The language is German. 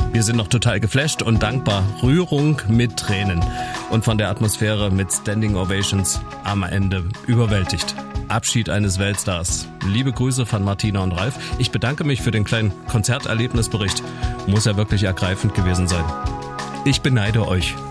Wir sind noch total geflasht und dankbar. Rührung mit Tränen. Und von der Atmosphäre mit Standing Ovations am Ende überwältigt. Abschied eines Weltstars. Liebe Grüße von Martina und Ralf. Ich bedanke mich für den kleinen Konzerterlebnisbericht. Muss ja wirklich ergreifend gewesen sein. Ich beneide euch.